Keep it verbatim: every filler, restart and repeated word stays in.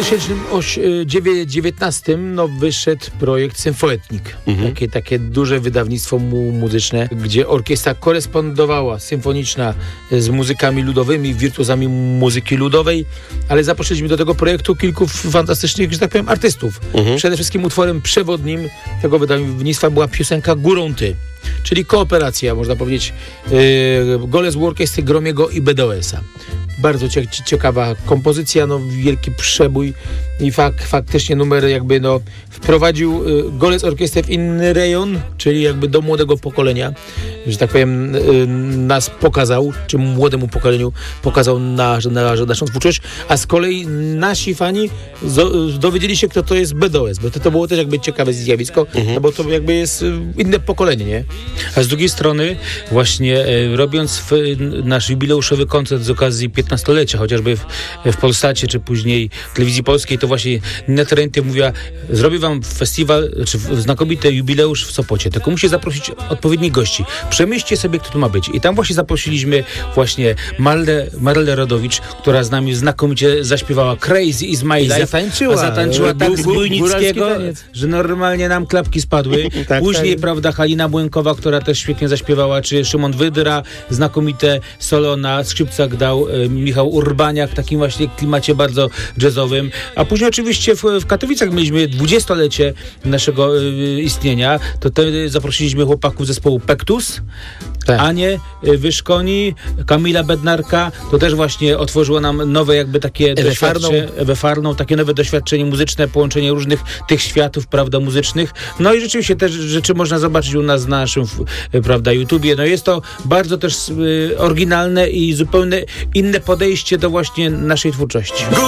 tysiąc dziewiętnastym no, wyszedł projekt Symfoetnik. Mhm. Takie, takie duże wydawnictwo mu, muzyczne, gdzie orkiestra korespondowała symfoniczna z muzykami ludowymi, wirtuozami muzyki ludowej, ale zaprosiliśmy do tego projektu kilku fantastycznych, że tak powiem, artystów. Mhm. Przede wszystkim utworem przewodnim tego wydawnictwa była piosenka Górą Ty, czyli kooperacja, można powiedzieć, yy, Golec Orkiestry Gromiego i B D O S-a. Bardzo cie- ciekawa kompozycja, no wielki przebój i fak- faktycznie numer jakby no wprowadził y, Golec Orkiestrę w inny rejon, czyli jakby do młodego pokolenia, że tak powiem y, nas pokazał, czy młodemu pokoleniu pokazał na, na, na naszą twórczość, a z kolei nasi fani zo- dowiedzieli się, kto to jest B D O S, bo to, to było też jakby ciekawe zjawisko, mhm. no bo to jakby jest y, inne pokolenie, nie? A z drugiej strony właśnie e, robiąc w, nasz jubileuszowy koncert z okazji piętnastolecia, chociażby w, w Polsacie, czy później w Telewizji Polskiej, to właśnie Nina Terentiew mówiła, zrobię wam festiwal, czy znakomity jubileusz w Sopocie, tylko musi zaprosić odpowiednich gości. Przemyślcie sobie, kto tu ma być. I tam właśnie zaprosiliśmy właśnie Marlę, Marlę Rodowicz, która z nami znakomicie zaśpiewała Crazy is my life. I zatańczyła. A zatańczyła tak z Bujnickiego, że normalnie nam klapki spadły. tak, Później, tak. prawda, Halina Błękowa, która też świetnie zaśpiewała, czy Szymon Wydra, znakomite solo na skrzypcach dał e, Michał Urbaniak w takim właśnie klimacie bardzo jazzowym. A później oczywiście w, w Katowicach mieliśmy dwudziestolecie naszego e, istnienia. To te zaprosiliśmy chłopaków zespołu Pektus, tak. Anię e, Wyszkoni, Kamila Bednarka. To też właśnie otworzyło nam nowe jakby takie Ewę doświadczenie, Ewę Farną, takie nowe doświadczenie muzyczne, połączenie różnych tych światów, prawda, muzycznych. No i rzeczywiście te rzeczy można zobaczyć u nas na naszym, prawda, YouTubie. No jest to bardzo też y, oryginalne i zupełnie inne podejście do właśnie naszej twórczości.